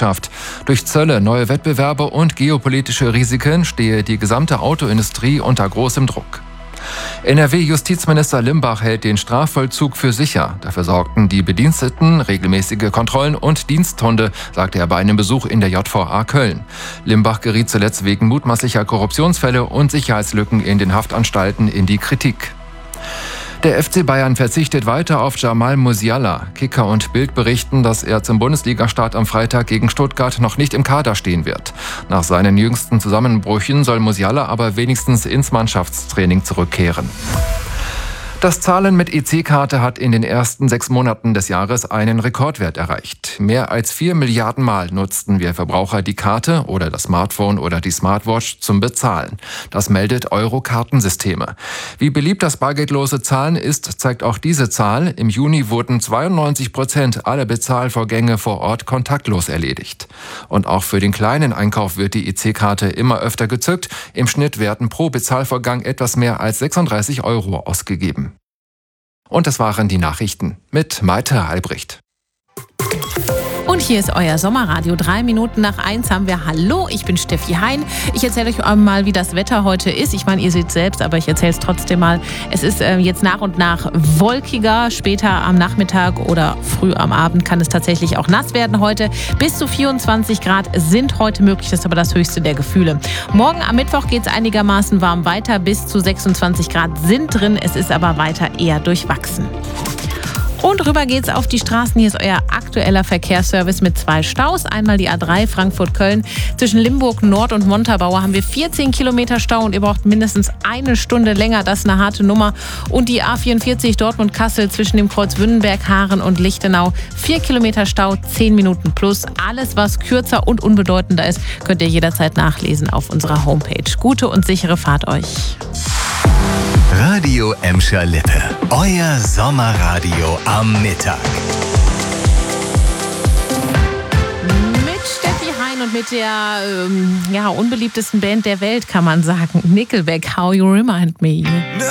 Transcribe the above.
Wirtschaft. Durch Zölle, neue Wettbewerbe und geopolitische Risiken stehe die gesamte Autoindustrie unter großem Druck. NRW-Justizminister Limbach hält den Strafvollzug für sicher. Dafür sorgten die Bediensteten, regelmäßige Kontrollen und Diensthunde, sagte er bei einem Besuch in der JVA Köln. Limbach geriet zuletzt wegen mutmaßlicher Korruptionsfälle und Sicherheitslücken in den Haftanstalten in die Kritik. Der FC Bayern verzichtet weiter auf Jamal Musiala. Kicker und Bild berichten, dass er zum Bundesligastart am Freitag gegen Stuttgart noch nicht im Kader stehen wird. Nach seinen jüngsten Zusammenbrüchen soll Musiala aber wenigstens ins Mannschaftstraining zurückkehren. Das Zahlen mit EC-Karte hat in den ersten 6 Monaten des Jahres einen Rekordwert erreicht. Mehr als 4 Milliarden Mal nutzten wir Verbraucher die Karte oder das Smartphone oder die Smartwatch zum Bezahlen. Das meldet Euro-Kartensysteme. Wie beliebt das bargeldlose Zahlen ist, zeigt auch diese Zahl. Im Juni wurden 92% aller Bezahlvorgänge vor Ort kontaktlos erledigt. Und auch für den kleinen Einkauf wird die EC-Karte immer öfter gezückt. Im Schnitt werden pro Bezahlvorgang etwas mehr als 36 Euro ausgegeben. Und das waren die Nachrichten mit Maite Albrecht. Und hier ist euer Sommerradio. 3 Minuten nach 1 haben wir Hallo, ich bin Steffi Hein. Ich erzähle euch mal, wie das Wetter heute ist. Ich meine, ihr seht es selbst, aber ich erzähle es trotzdem mal. Es ist jetzt nach und nach wolkiger. Später am Nachmittag oder früh am Abend kann es tatsächlich auch nass werden heute. Bis zu 24 Grad sind heute möglich. Das ist aber das höchste der Gefühle. Morgen am Mittwoch geht es einigermaßen warm weiter. Bis zu 26 Grad sind drin. Es ist aber weiter eher durchwachsen. Und rüber geht's auf die Straßen. Hier ist euer aktueller Verkehrsservice mit 2 Staus. Einmal die A3 Frankfurt-Köln. Zwischen Limburg Nord und Montabaur haben wir 14 Kilometer Stau und ihr braucht mindestens 1 Stunde länger. Das ist eine harte Nummer. Und die A44 Dortmund-Kassel zwischen dem Kreuz Wünnenberg, Haaren und Lichtenau. 4 Kilometer Stau, 10 Minuten plus. Alles, was kürzer und unbedeutender ist, könnt ihr jederzeit nachlesen auf unserer Homepage. Gute und sichere Fahrt euch. Radio Emscher Lippe. Euer Sommerradio am Mittag. Mit Steffi Hein und mit der unbeliebtesten Band der Welt, kann man sagen. Nickelback, How You Remind Me.